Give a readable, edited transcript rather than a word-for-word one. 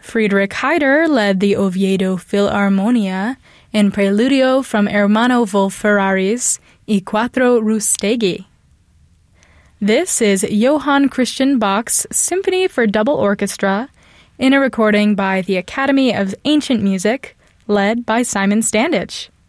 Friedrich Heider led the Oviedo Philharmonia in Preludio from Hermano Wolf-Ferrari's I Quattro Rusteghi. This is Johann Christian Bach's Symphony for Double Orchestra in a recording by the Academy of Ancient Music, led by Simon Standage.